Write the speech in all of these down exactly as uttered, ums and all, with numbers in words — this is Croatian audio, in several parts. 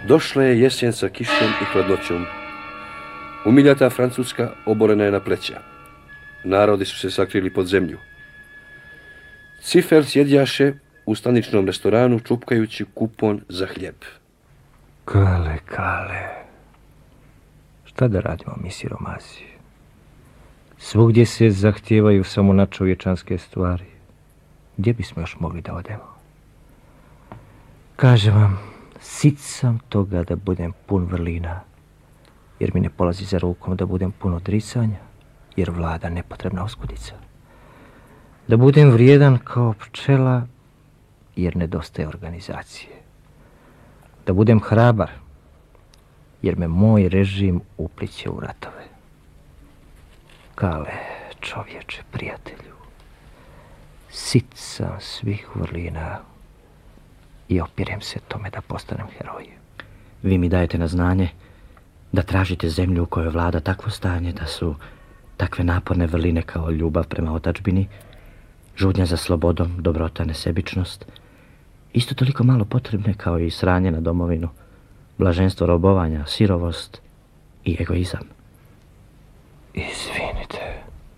Došla je jesen sa kišom i hladnoćom. Umiljata Francuska oborena je na pleća. Narodi su se sakrili pod zemlju. Cifer sjedjaše u staničnom restoranu čupkajući kupon za hljeb. Kale, Kale, šta da radimo mi siromasi? Svugdje se zahtijevaju samo nadčovječanske stvari. Gdje bismo još mogli da odemo? Kažem vam, sit sam toga da budem pun vrlina, jer mi ne polazi za rukom da budem pun odricanja, jer vlada nepotrebna oskudica. Da budem vrijedan kao pčela, jer nedostaje organizacije. Da budem hrabar, jer me moj režim upliće u ratove. Kale, čovječe, prijatelju, sit sam svih vrlina i opirem se tome da postanem heroj. Vi mi dajete na znanje da tražite zemlju u kojoj vlada takvo stanje da su takve naporne vrline kao ljubav prema otadžbini, žudnja za slobodom, dobrota, nesebičnost, isto toliko malo potrebne kao i sranje na domovinu, blaženstvo robovanja, sirovost i egoizam. Izvinite,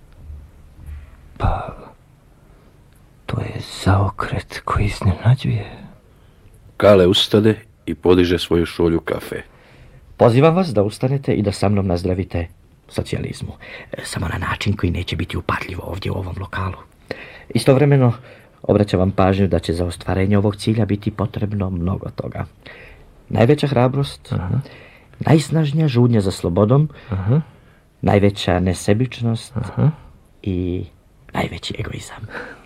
pa to je zaokret koji iznenađuje. Kale ustade i podiže svoju šolju kafe. Pozivam vas da ustanete i da sa mnom nazdravite socijalizmu, samo na način koji neće biti upadljivo ovdje u ovom lokalu. Istovremeno obraćam vam pažnju da će za ostvarenje ovog cilja biti potrebno mnogo toga. Najveća hrabrost, uh-huh. najsnažnija žudnja za slobodom, uh-huh. najveća nesebičnost uh-huh. i najveći egoizam.